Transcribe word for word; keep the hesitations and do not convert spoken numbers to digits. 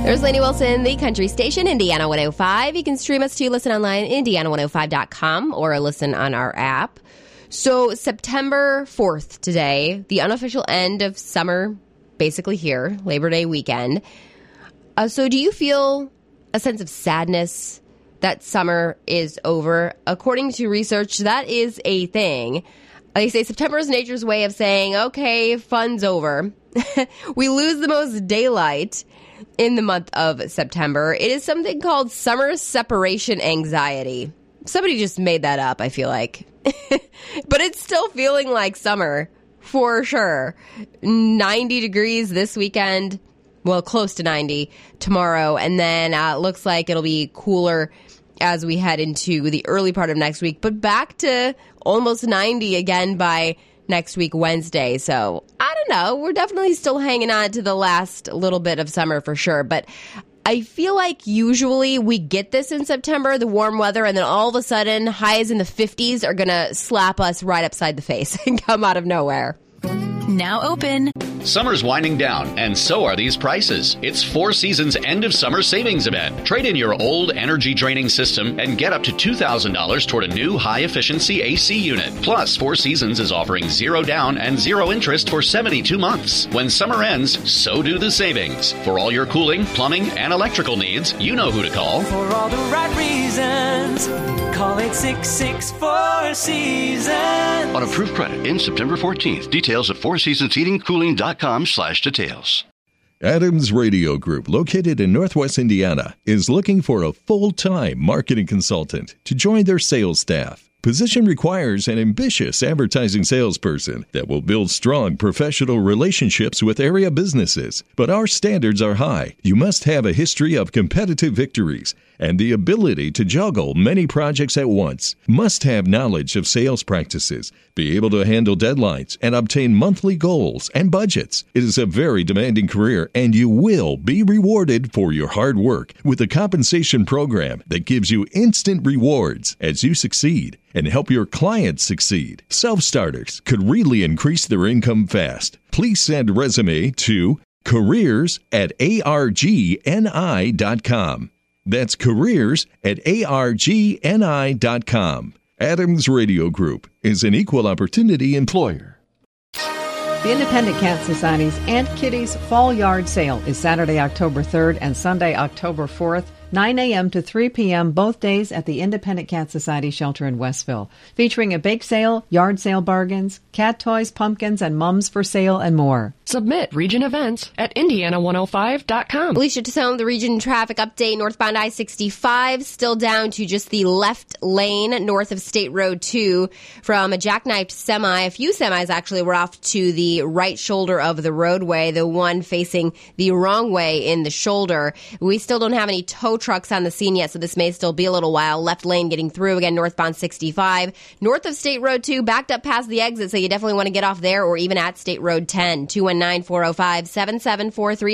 There's Lainey Wilson, the country station, Indiana one oh five. You can stream us to listen online, indiana one oh five dot com, or listen on our app. So September fourth today, the unofficial end of summer, basically here, Labor Day weekend. Uh, so do you feel a sense of sadness that summer is over? According to research, that is a thing. They say September is nature's way of saying, okay, fun's over. We lose the most daylight in the month of September. It is something called summer separation anxiety. Somebody just made that up, I feel like. But it's still feeling like summer, for sure. ninety degrees this weekend. Well, close to ninety tomorrow. And then uh, it looks like it'll be cooler as we head into the early part of next week. But back to almost ninety again by next week, Wednesday. So I don't know. We're definitely still hanging on to the last little bit of summer for sure. But I feel like usually we get this in September, the warm weather, and then all of a sudden highs in the fifties are going to slap us right upside the face and come out of nowhere. Now open. Summer's winding down, and so are these prices. It's Four Seasons End of Summer Savings Event. Trade in your old energy-draining system and get up to two thousand dollars toward a new high-efficiency A C unit. Plus, Four Seasons is offering zero down and zero interest for seventy-two months. When summer ends, so do the savings. For all your cooling, plumbing, and electrical needs, you know who to call. For all the right reasons, call it six six four Seasons. On approved credit in September fourteenth. Details at four seasons heating cooling dot com slash details. Adams Radio Group, located in Northwest Indiana, is looking for a full-time marketing consultant to join their sales staff. Position requires an ambitious advertising salesperson that will build strong professional relationships with area businesses. But our standards are high. You must have a history of competitive victories and the ability to juggle many projects at once. Must have knowledge of sales practices, be able to handle deadlines, and obtain monthly goals and budgets. It is a very demanding career, and you will be rewarded for your hard work with a compensation program that gives you instant rewards as you succeed and help your clients succeed. Self-starters could really increase their income fast. Please send a resume to careers at argni dot com. That's careers at argni dot com. Adams Radio Group is an equal opportunity employer. The Independent Cat Society's Aunt Kitty's Fall Yard Sale is Saturday, October third and Sunday, October fourth. nine a.m. to three p.m. both days at the Independent Cat Society shelter in Westville, featuring a bake sale, yard sale bargains, cat toys, pumpkins, and mums for sale, and more. Submit Region Events at indiana one oh five dot com. Alicia Tassone, the Region traffic update. Northbound I sixty-five, still down to just the left lane north of State Road two from a jackknifed semi. A few semis actually were off to the right shoulder of the roadway, the one facing the wrong way in the shoulder. We still don't have any tow trucks on the scene yet, so this may still be a little while. Left lane getting through again, northbound sixty-five. North of State Road two, backed up past the exit, so you definitely want to get off there or even at State Road ten. two one nine, four oh five, seven seven four three.